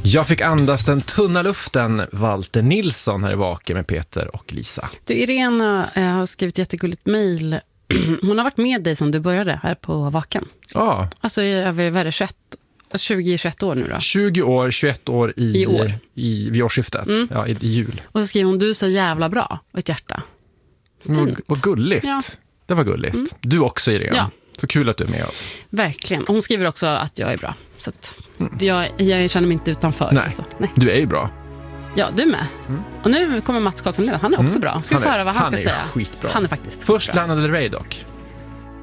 Jag fick andas den tunna luften, Walter Nilsson här i Vaken med Peter och Lisa. Du, Irena har skrivit jättegulligt mejl. Hon har varit med dig sedan du började här på Vaken. Ja. Alltså över 20-21 år nu då. 20 år, 21 år I år. vid årsskiftet. Ja, i jul. Och så skriver hon, du är så jävla bra. Och ett hjärta. Vad gulligt. Ja. Det var gulligt. Du också, Irene. Ja. Så kul att du är med oss. Verkligen. Och hon skriver också att jag är bra. Så att jag känner mig inte utanför. Nej, alltså. Nej. Du är ju bra. Ja, du med. Och nu kommer Mats Karlsson. Han är också bra. Ska vi få höra vad han ska säga? Han är skitbra. Han är faktiskt Först bra. Lana Del Rey dock.